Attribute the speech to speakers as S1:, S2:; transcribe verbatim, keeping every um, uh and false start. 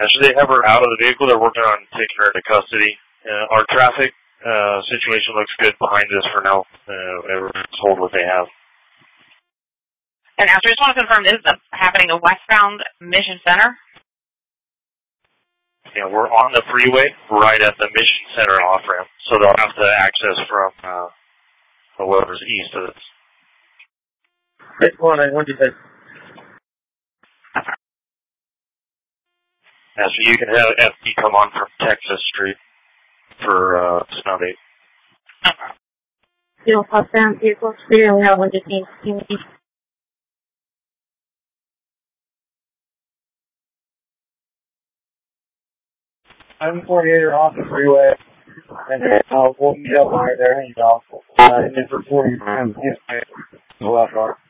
S1: Actually, they have her out of the vehicle. They're working on taking her into custody. Uh, our traffic uh, situation looks good behind us for now. Uh, everyone's told what they have.
S2: And I just want to confirm, this is happening in westbound Mission Center?
S1: Yeah, we're on the freeway right at the Mission Center off-ramp, so they'll have to access from uh, whoever's east of us.
S3: six one eight, what did you say?
S1: Yeah, so you can have F D come on from Texas Street for uh, Snow Date.
S2: Okay.
S4: You don't pop down vehicles. We don't have one to see.
S3: I'm forty-eight off the freeway, and then uh, we'll meet up right there and off. Uh, and then for forty times, yes, go out far.